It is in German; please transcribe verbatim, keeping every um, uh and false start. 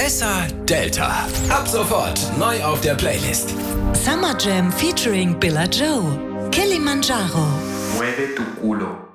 Essa Delta. Ab sofort neu auf der Playlist. Summer Jam featuring Billa Joe. Kilimanjaro. Mueve tu culo.